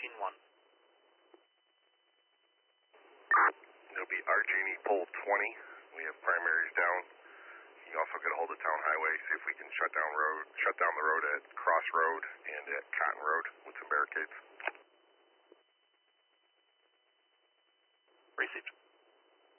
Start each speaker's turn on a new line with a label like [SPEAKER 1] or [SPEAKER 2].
[SPEAKER 1] 13-1.
[SPEAKER 2] It'll be RG&E pole 20. We have primaries down. You also get a hold of Town Highway, see if we can shut down the road at Cross Road and at Cotton Road with some barricades.